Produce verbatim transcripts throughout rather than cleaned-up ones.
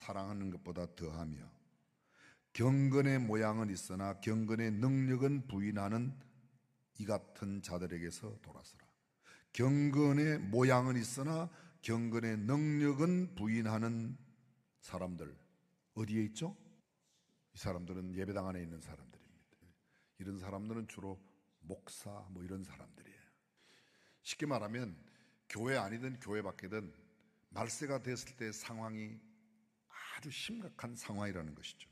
사랑하는 것보다 더하며 경건의 모양은 있으나 경건의 능력은 부인하는 이 같은 자들에게서 돌아서라. 경건의 모양은 있으나 경건의 능력은 부인하는 사람들 어디에 있죠? 이 사람들은 예배당 안에 있는 사람들입니다. 이런 사람들은 주로 목사 뭐 이런 사람들이에요. 쉽게 말하면 교회 아니든 교회 밖이든 말세가 됐을 때 상황이 아주 심각한 상황이라는 것이죠.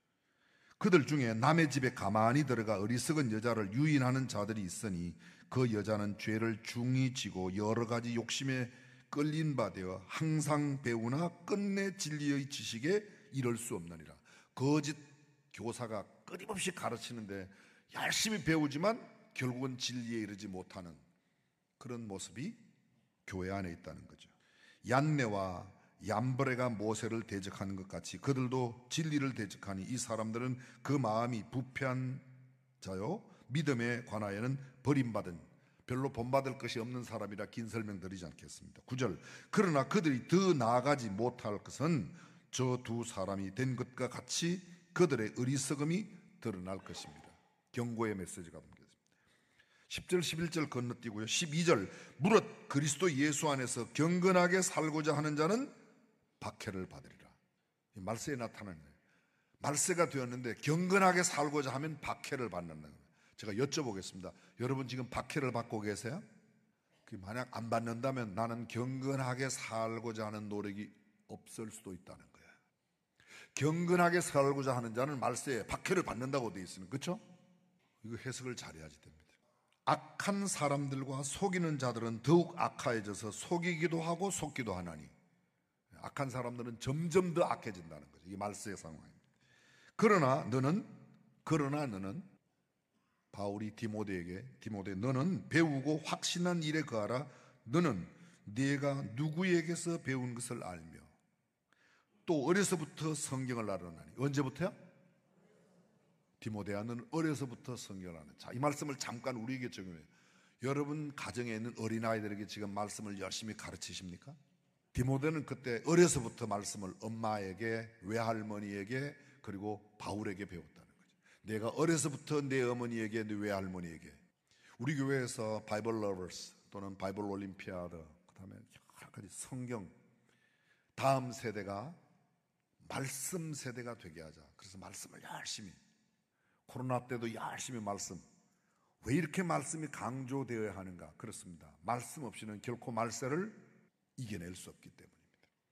그들 중에 남의 집에 가만히 들어가 어리석은 여자를 유인하는 자들이 있으니 그 여자는 죄를 중히 지고 여러 가지 욕심에 끌린 바 되어 항상 배우나 끝내 진리의 지식에 이를 수 없느니라. 거짓 교사가 끊임없이 가르치는데 열심히 배우지만 결국은 진리에 이르지 못하는 그런 모습이 교회 안에 있다는 거죠. 얀네와 얀브레가 모세를 대적하는 것 같이 그들도 진리를 대적하니 이 사람들은 그 마음이 부패한 자요 믿음에 관하여는 버림받은 별로 본받을 것이 없는 사람이라 긴 설명 드리지 않겠습니다. 구 절 그러나 그들이 더 나아가지 못할 것은 저 두 사람이 된 것과 같이 그들의 어리석음이 드러날 것입니다. 경고의 메시지가 담겨있습니다. 십 절 십일 절 건너뛰고요. 십이 절 무릇 그리스도 예수 안에서 경건하게 살고자 하는 자는 박해를 받으리라. 이 말세에 나타나는 거예요. 말세가 되었는데 경건하게 살고자 하면 박해를 받는다는 거예요. 제가 여쭤보겠습니다. 여러분 지금 박해를 받고 계세요? 만약 안 받는다면 나는 경건하게 살고자 하는 노력이 없을 수도 있다는 거예요. 경건하게 살고자 하는 자는 말세에 박해를 받는다고 되어 있으니 그렇죠? 이거 해석을 잘해야지 됩니다. 악한 사람들과 속이는 자들은 더욱 악화해져서 속이기도 하고 속기도 하나니 악한 사람들은 점점 더 악해진다는 거죠. 이게 말세의 상황입니다. 그러나 너는 그러나 너는 바울이 디모데에게 디모데 너는 배우고 확신한 일에 거하라. 너는 네가 누구에게서 배운 것을 알며 또 어려서부터 성경을 알아나니. 언제부터요? 디모데야 너는 어려서부터 성경을 알아나. 자, 이 말씀을 잠깐 우리에게 적용해요. 여러분 가정에 있는 어린아이들에게 지금 말씀을 열심히 가르치십니까? 디모데는 그때 어려서부터 말씀을 엄마에게, 외할머니에게, 그리고 바울에게 배웠다는 거죠. 내가 어려서부터 내 어머니에게, 내 외할머니에게. 우리 교회에서 바이블 러버스 또는 바이블 올림피아드, 그 다음에 여러 가지 성경, 다음 세대가 말씀 세대가 되게 하자. 그래서 말씀을 열심히, 코로나 때도 열심히 말씀. 왜 이렇게 말씀이 강조되어야 하는가? 그렇습니다. 말씀 없이는 결코 말세를 이겨낼 수 없기 때문입니다.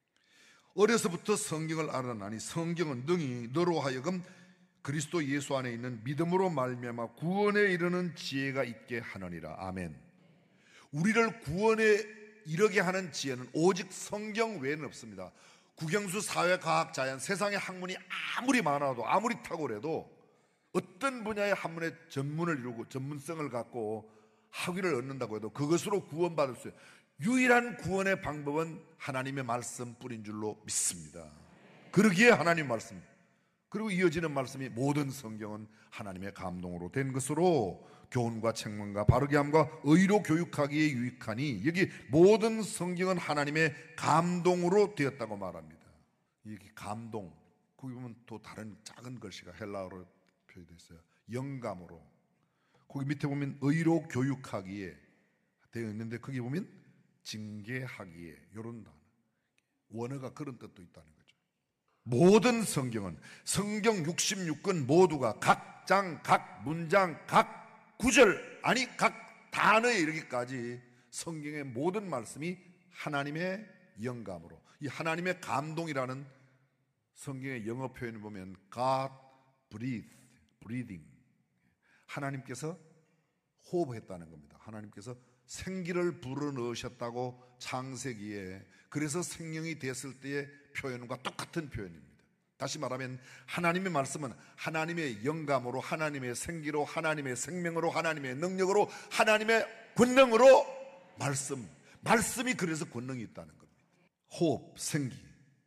어려서부터 성경을 알아나니 성경은 능히 너로 하여금 그리스도 예수 안에 있는 믿음으로 말미암아 구원에 이르는 지혜가 있게 하느니라. 아멘. 우리를 구원에 이르게 하는 지혜는 오직 성경 외에는 없습니다. 국영수, 사회, 과학, 자연, 세상의 학문이 아무리 많아도 아무리 탁월해도 어떤 분야의 학문에 전문을 이루고 전문성을 갖고 학위를 얻는다고 해도 그것으로 구원받을 수 있어요. 유일한 구원의 방법은 하나님의 말씀 뿌린 줄로 믿습니다. 그러기에 하나님 말씀, 그리고 이어지는 말씀이 모든 성경은 하나님의 감동으로 된 것으로 교훈과 책망과 바르게 함과 의로 교육하기에 유익하니 여기 모든 성경은 하나님의 감동으로 되었다고 말합니다. 이게 감동, 거기 보면 또 다른 작은 글씨가 헬라어로 표시되어 있어요. 영감으로. 거기 밑에 보면 의로 교육하기에 되어 있는데 거기 보면 징계하기에, 이런 단어. 원어가 그런 뜻도 있다는 거죠. 모든 성경은 성경 육십육 권 모두가 각 장, 각 문장, 각 구절, 아니 각 단어에 이르기까지 성경의 모든 말씀이 하나님의 영감으로, 이 하나님의 감동이라는 성경의 영어 표현을 보면 God breathed, breathing. 하나님께서 호흡했다는 겁니다. 하나님께서 생기를 불어넣으셨다고 창세기에, 그래서 생명이 됐을 때의 표현과 똑같은 표현입니다. 다시 말하면 하나님의 말씀은 하나님의 영감으로, 하나님의 생기로, 하나님의 생명으로, 하나님의 능력으로, 하나님의 권능으로 말씀, 말씀이 그래서 권능이 있다는 겁니다. 호흡, 생기.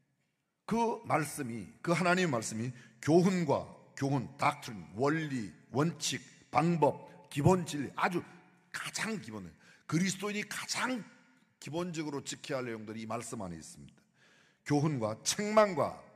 그 말씀이, 그 하나님의 말씀이 교훈과 교훈, 닥트린, 원리, 원칙, 방법, 기본 진리, 아주 가장 기본은 그리스도인이 가장 기본적으로 지켜야 할 내용들이 이 말씀 안에 있습니다. 교훈과 책망과